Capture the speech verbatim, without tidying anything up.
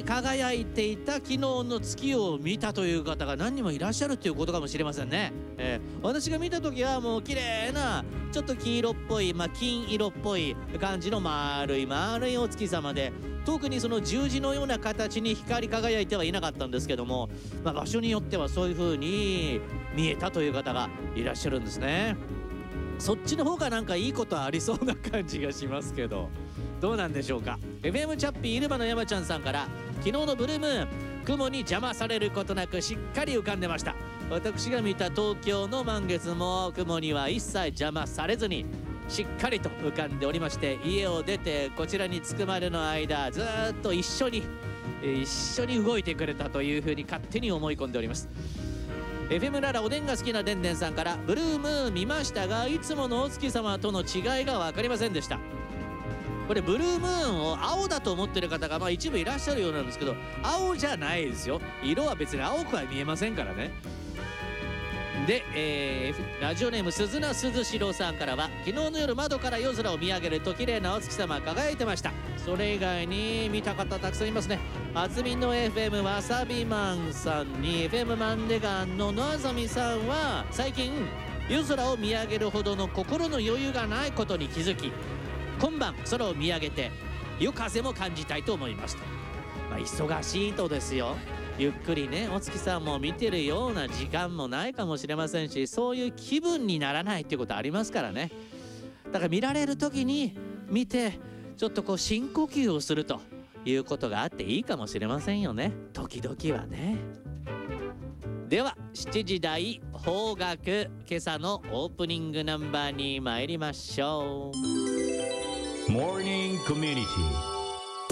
輝いていた昨日の月を見たという方が何人もいらっしゃるということかもしれませんね。えー、私が見た時はもう綺麗なちょっと黄色っぽい、まあ、金色っぽい感じの丸い丸いお月様で、特にその十字のような形に光り輝いてはいなかったんですけども、まあ、場所によってはそういう風に見えたという方がいらっしゃるんですね。そっちの方がなんかいいことありそうな感じがしますけど、どうなんでしょうか。 エフエム チャッピー入間の山ちゃんさんから、昨日のブルームーン雲に邪魔されることなくしっかり浮かんでました。私が見た東京の満月も雲には一切邪魔されずにしっかりと浮かんでおりまして、家を出てこちらに着くまでの間ずーっと一緒に一緒に動いてくれたというふうに勝手に思い込んでおります。 エフエム ララおでんが好きなでんでんさんから、ブルームーン見ましたがいつものお月様との違いが分かりませんでした。これブルームーンを青だと思ってる方がまあ一部いらっしゃるようなんですけど、青じゃないですよ。色は別に青くは見えませんからね。で、えー、ラジオネーム鈴名鈴代さんからは、昨日の夜窓から夜空を見上げると綺麗なお月様輝いてました。それ以外に見た方たくさんいますね。あつみんの エフエム わさびマンさんに エフエム マンデガンののあざみさんは、最近夜空を見上げるほどの心の余裕がないことに気づき、今晩空を見上げて夜風も感じたいと思いますと。まあ、忙しいとですよ、ゆっくりねお月さんも見てるような時間もないかもしれませんし、そういう気分にならないっていうことありますからね。だから見られる時に見てちょっとこう深呼吸をするということがあっていいかもしれませんよね、時々はね。ではしちじ台邦楽、今朝のオープニングナンバーに参りましょう。 モーニングコミュニティ